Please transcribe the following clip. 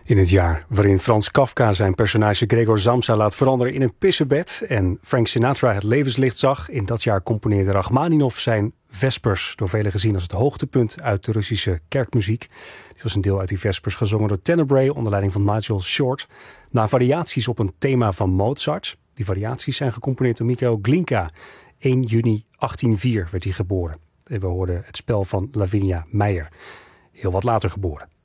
In het jaar waarin Frans Kafka zijn personage Gregor Samsa laat veranderen in een pissebed en Frank Sinatra het levenslicht zag, in dat jaar componeerde Rachmaninov zijn Vespers, door velen gezien als het hoogtepunt uit de Russische kerkmuziek. Dit was een deel uit die Vespers, gezongen door Tenebrae onder leiding van Nigel Short, na variaties op een thema van Mozart. Die variaties zijn gecomponeerd door Mikhail Glinka. 1 juni 1804 werd hij geboren. En we hoorden het spel van Lavinia Meijer, heel wat later geboren.